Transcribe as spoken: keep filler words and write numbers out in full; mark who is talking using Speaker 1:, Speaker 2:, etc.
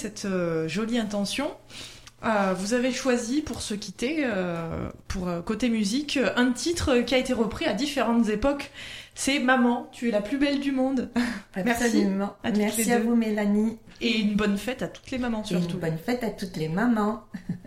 Speaker 1: cette euh, jolie intention, euh, vous avez choisi pour se quitter, euh, pour euh, côté musique, un titre qui a été repris à différentes époques. C'est Maman, tu es la plus belle du monde.
Speaker 2: Absolument.
Speaker 1: Merci à,
Speaker 2: Merci à vous, Mélanie.
Speaker 1: Et une bonne fête à toutes les mamans surtout.
Speaker 2: Et une bonne fête à toutes les mamans.